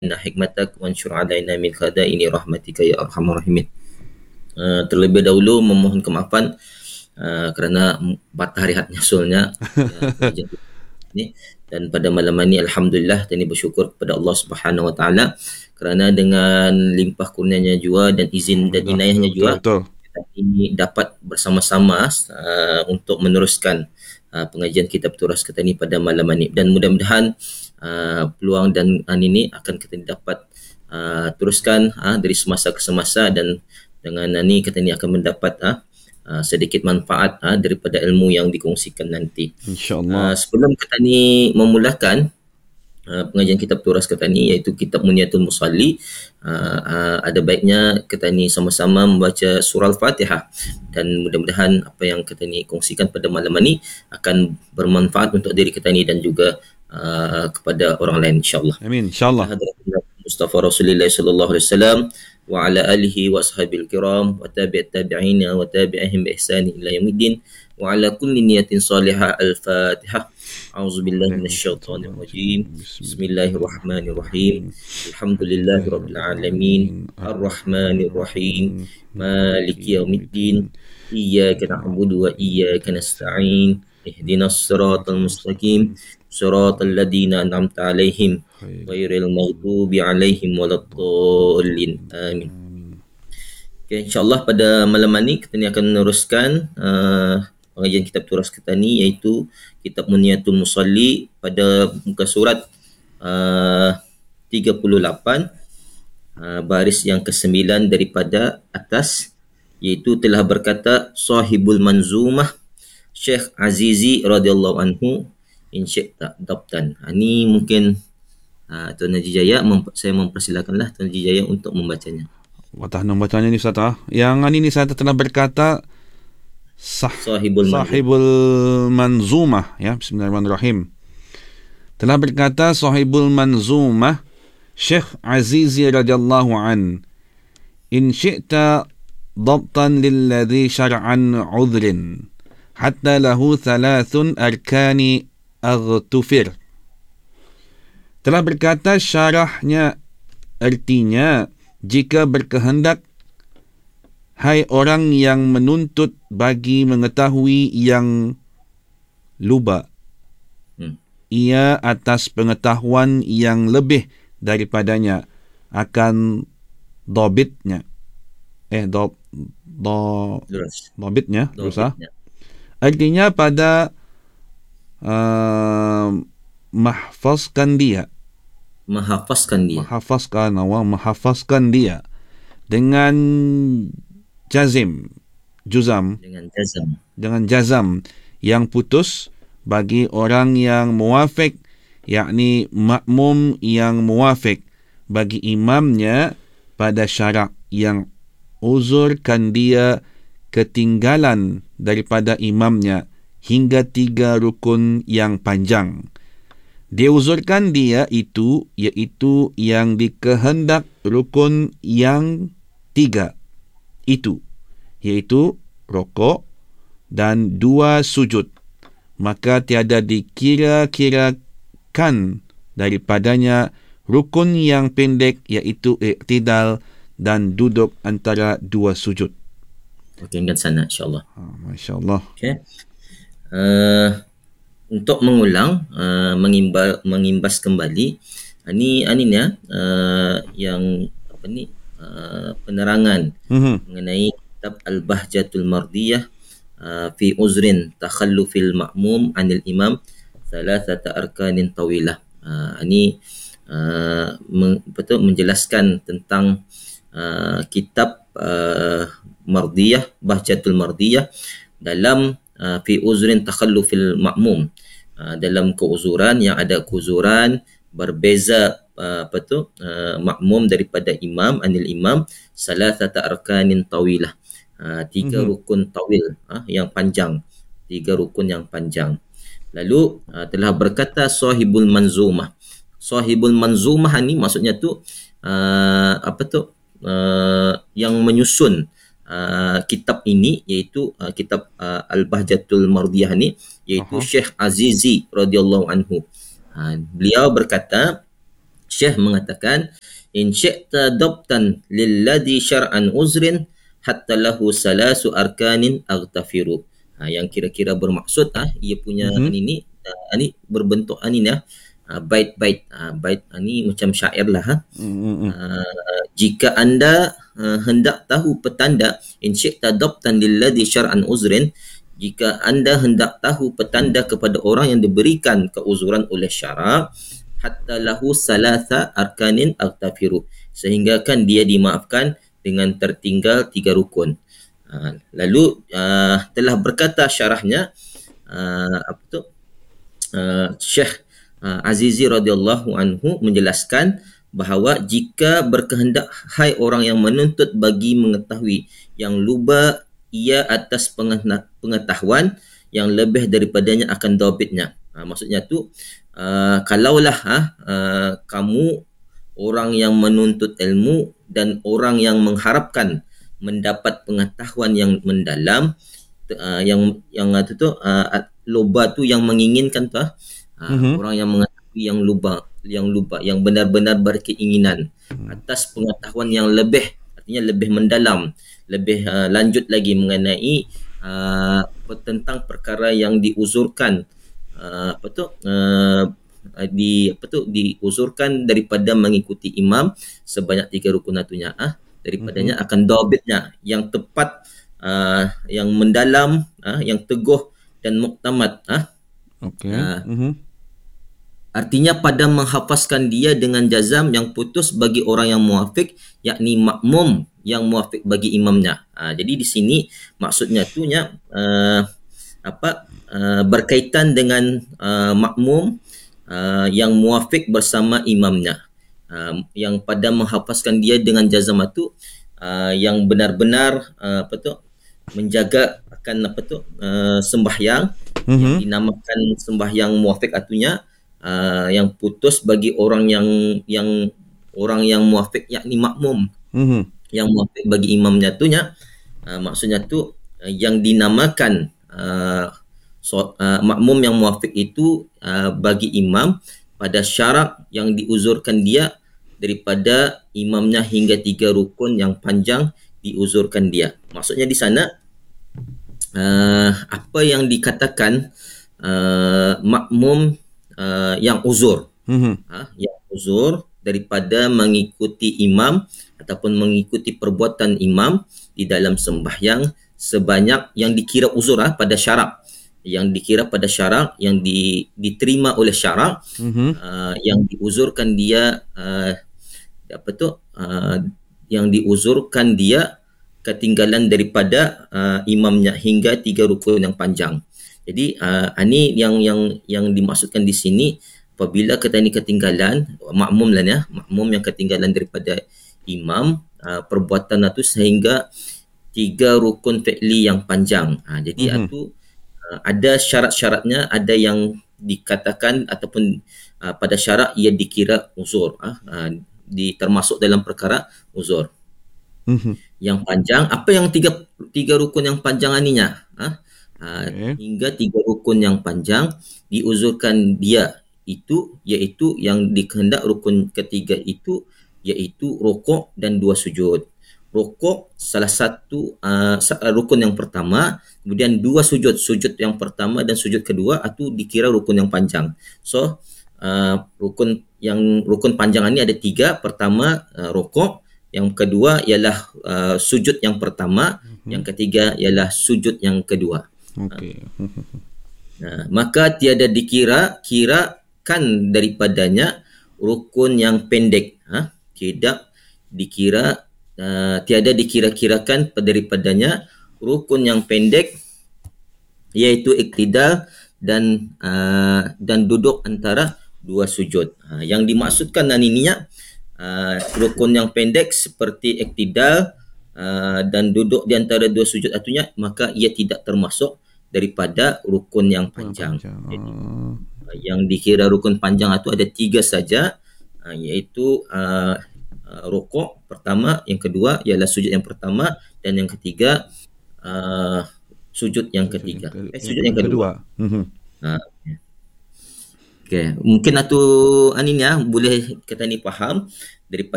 hikmatak wansur alaina min khadaini rahmatika ya arhamar rahimin. Terlebih dahulu memohon kemaafan kerana batal rehat nyusulnya pengajian ini, dan pada malam ini alhamdulillah tani bersyukur kepada Allah Subhanahu wa taala kerana dengan limpah kurnianya jua dan izin dan inayahnya jua kita ini dapat bersama-sama untuk meneruskan pengajian kitab Turas Ketani pada malam ini, dan mudah-mudahan peluang dan ini akan kita dapat teruskan dari semasa ke semasa, dan dengan ini kita ni akan mendapat sedikit manfaat daripada ilmu yang dikongsikan nanti, insyaallah. Sebelum kita ni memulakan pengajian kitab Turas Ketani iaitu kitab Munyatul Musalli, ada baiknya kita ni sama-sama membaca surah Al-Fatihah, dan mudah-mudahan apa yang kita ni kongsikan pada malam ini akan bermanfaat untuk diri kita ni dan juga kepada orang lain insyaallah. Amin insyaallah. Mustafa Rasulullah sallallahu alaihi wasallam wa ala alihi wa ashabil kiram wa tabi'at tabi'ina wa tabi'ihim bi ihsan ila yaumiddin wa ala kulli niyatin salihah. Al-Fatihah. A'udzubillahi minasyaitonir rajim. Bismillahirrahmanirrahim. Alhamdulillahirabbil alamin. Arrahmanir rahim. Maliki yaumiddin. Iyyaka na'budu wa iyyaka nasta'in. Ihdinas siratal mustaqim. Siratal ladzina an'amta 'alaihim ghairil maghdubi 'alaihim waladdallin. Amin. Okay, insyaallah pada malam ini kita ni akan meneruskan pengajian kitab Turas Ketani iaitu kitab Munyatul Musalli pada muka surat 38 baris yang ke-9 daripada atas, iaitu telah berkata Sahibul Manzumah Syekh Azizi radhiyallahu anhu in syi'ta dabtan. Ini mungkin Tuan Haji Jaya, saya mempersilakanlah Tuan Haji Jaya untuk membacanya. Watah membacanya ni Ustaz. Yang ini saya telah berkata Sahibul Manzumah, ya, bismillahirrahmanirrahim. Telah berkata Sahibul Manzumah Syekh Azizi radhiyallahu an, in syi'ta dabtan lilladhi syar'an udhrin hatta lahu thalathun arkani aghtufir. Telah berkata syarahnya, artinya jika berkehendak hai orang yang menuntut bagi mengetahui yang luba, ia atas pengetahuan yang lebih daripadanya akan dobitnya dobitnya berusaha. Artinya pada mahfazkan dia dengan jazam yang putus bagi orang yang muwafiq, yakni makmum yang muwafiq bagi imamnya pada syarak yang uzurkan dia ketinggalan daripada imamnya hingga 3 rukun yang panjang. Dia uzurkan dia itu, iaitu yang dikehendak rukun yang 3 itu, iaitu rokok dan 2 sujud, maka tiada dikira-kirakan daripadanya rukun yang pendek, iaitu iktidal dan duduk antara 2 sujud. Okey, ingat sana insyaAllah. MasyaAllah. Okay. Untuk mengulang, mengimbas kembali aninya yang apa ni, penerangan mengenai kitab Al-Bahjatul Mardiyah fi uzrin takhallufil ma'mum anil imam thalathata arkanin tawilah. Ini betul menjelaskan tentang kitab Mardiyah, Bahjatul Mardiyah dalam fi uzrin takhallufil ma'mum, dalam keuzuran yang ada keuzuran berbeza makmum daripada imam anil imam salasata arkanin tawilah, 3 rukun tawil yang panjang, 3 rukun yang panjang. Lalu telah berkata Sahibul Manzumah. Sahibul Manzumah ni maksudnya tu yang menyusun kitab ini, iaitu kitab Al-Bahjatul Mardiyah ni, iaitu Syekh Azizi radhiyallahu anhu. Beliau berkata Syekh mengatakan in syi'ta dabtan lilladhi syar'an uzrin hatta lahu salasu arkanin aghtafiru. Yang kira-kira bermaksud ia punya ini berbentuk bait-bait bait ni macam syair lah jika anda hendak tahu petanda in syi'ta dabtan lilladhi syar'an uzrin, jika anda hendak tahu petanda kepada orang yang diberikan keuzuran oleh syarak, hatta lahu salasa arkanin aghtafiru, sehingga kan dia dimaafkan dengan tertinggal 3 rukun. Lalu telah berkata syarahnya Syekh Azizi radhiyallahu anhu menjelaskan bahawa jika berkehendak hai orang yang menuntut bagi mengetahui yang luba ia atas pengetahuan yang lebih daripadanya akan dabitnya. Maksudnya tu kalaulah kamu orang yang menuntut ilmu dan orang yang mengharapkan mendapat pengetahuan yang mendalam, loba tu yang menginginkan tu orang yang mengetahui yang luba yang benar-benar berkeinginan atas pengetahuan yang lebih, artinya lebih mendalam, lebih lanjut lagi mengenai tentang perkara yang diuzurkan diuzurkan daripada mengikuti imam sebanyak 3 rukun atunya daripadanya akan dabitnya yang tepat, yang mendalam, yang teguh dan muktamad. Artinya pada menghafazkan dia dengan jazam yang putus bagi orang yang muafiq, yakni makmum yang muafiq bagi imamnya. Jadi di sini maksudnya tu berkaitan dengan makmum yang muafiq bersama imamnya, yang pada menghafazkan dia dengan jazam itu yang benar-benar menjaga akan sembahyang yang dinamakan sembahyang muafiq atunya, yang putus bagi orang yang muafiq, yakni makmum yang muafiq bagi imamnya tu maksudnya tu yang dinamakan makmum yang muafiq itu bagi imam pada syarat yang diuzurkan dia daripada imamnya hingga 3 rukun yang panjang diuzurkan dia. Maksudnya di sana apa yang dikatakan makmum yang uzur, yang uzur daripada mengikuti imam ataupun mengikuti perbuatan imam di dalam sembahyang sebanyak yang dikira uzur pada syarak, yang dikira pada syarak, yang diterima oleh syarak, yang diuzurkan dia yang diuzurkan dia ketinggalan daripada imamnya hingga 3 rukun yang panjang. Jadi ini yang dimaksudkan di sini, apabila kita ini ketinggalan makmum makmum yang ketinggalan daripada imam perbuatan itu sehingga 3 rukun fi'li yang panjang. Jadi itu ada syarat-syaratnya, ada yang dikatakan ataupun pada syarat ia dikira uzur, termasuk dalam perkara uzur. Yang panjang, apa yang tiga rukun yang panjang ininya? Hingga 3 rukun yang panjang diuzurkan dia itu, iaitu yang dikehendak rukun ketiga itu, iaitu rukuk dan 2 sujud. Rukuk salah satu rukun yang pertama, kemudian 2 sujud yang pertama dan sujud kedua itu dikira rukun yang panjang. So rukun panjang ini ada 3. Pertama rukuk, yang kedua ialah sujud yang pertama, yang ketiga ialah sujud yang kedua. Maka tiada dikirakan daripadanya rukun yang pendek, tiada dikira-kirakan daripadanya rukun yang pendek, iaitu iktidal dan duduk antara 2 sujud. Yang dimaksudkan ininya rukun yang pendek seperti iktidal dan duduk di antara 2 sujud atunya, maka ia tidak termasuk daripada rukun yang panjang. Jadi, yang dikira rukun panjang itu ada 3 saja, iaitu rukuk pertama, yang kedua ialah sujud yang pertama, dan yang ketiga sujud yang ketiga. Sujud yang kedua. Okay. Mungkin Atu Anin ya boleh kata ni faham daripada